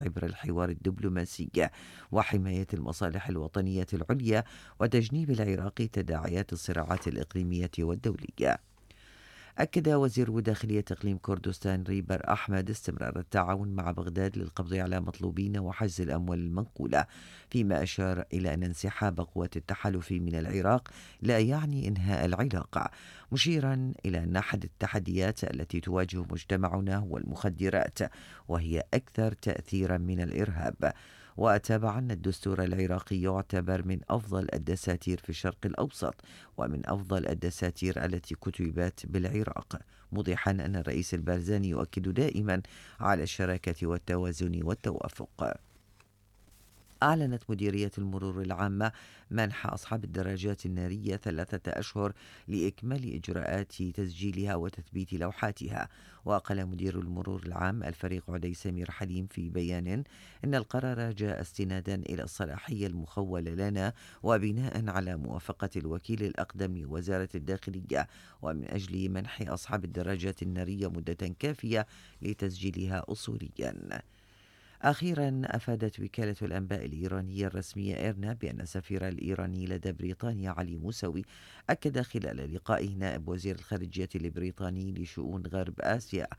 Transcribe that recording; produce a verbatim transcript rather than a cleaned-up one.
عبر الحوار الدبلوماسي وحماية المصالح الوطنية العليا وتجنيب العراق تداعيات الصراعات الإقليمية والدولية. أكد وزير داخلية إقليم كردستان ريبر أحمد استمرار التعاون مع بغداد للقبض على مطلوبين وحجز الأموال المنقولة، فيما أشار إلى أن انسحاب قوات التحالف من العراق لا يعني إنهاء العلاقة، مشيرا إلى أن أحد التحديات التي تواجه مجتمعنا هو المخدرات، وهي أكثر تأثيرا من الإرهاب. وأتابع أن الدستور العراقي يعتبر من أفضل الدساتير في الشرق الأوسط ومن أفضل الدساتير التي كتبت بالعراق، موضحا أن الرئيس البارزاني يؤكد دائما على الشراكة والتوازن والتوافق. أعلنت مديرية المرور العامة منح أصحاب الدراجات النارية ثلاثة أشهر لإكمال إجراءات تسجيلها وتثبيت لوحاتها. وقال مدير المرور العام الفريق عدي سمير حليم في بيان إن القرار جاء استنادا إلى الصلاحية المخولة لنا وبناء على موافقة الوكيل الأقدم وزارة الداخلية، ومن أجل منح أصحاب الدراجات النارية مدة كافية لتسجيلها أصوليا. أخيرا أفادت وكالة الأنباء الإيرانية الرسمية إيرنا بأن السفير الإيراني لدى بريطانيا علي موسوي أكد خلال لقائه نائب وزير الخارجية البريطاني لشؤون غرب آسيا